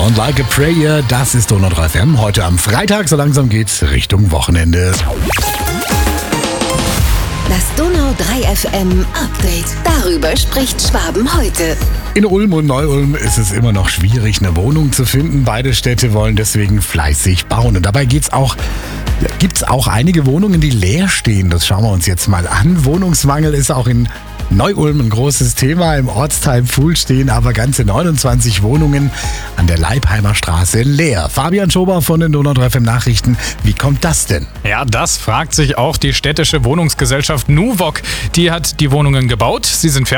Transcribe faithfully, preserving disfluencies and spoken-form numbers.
und Like a Prayer, das ist Donau drei F M. Heute am Freitag, so langsam geht's Richtung Wochenende. Das Donau drei F M Update. Darüber spricht Schwaben heute. In Ulm und Neu-Ulm ist es immer noch schwierig, eine Wohnung zu finden. Beide Städte wollen deswegen fleißig bauen. Und dabei geht's auch, gibt's auch einige Wohnungen, die leer stehen. Das schauen wir uns jetzt mal an. Wohnungsmangel ist auch in Neu-Ulm ein großes Thema. Im Ortsteil Pfuhl stehen aber ganze neunundzwanzig Wohnungen an der Leipheimer Straße leer. Fabian Schober von den Donau drei F M Nachrichten. Wie kommt das denn? Ja, das fragt sich auch die städtische Wohnungsgesellschaft Nuwok. Die hat die Wohnungen gebaut. Sie sind fertig.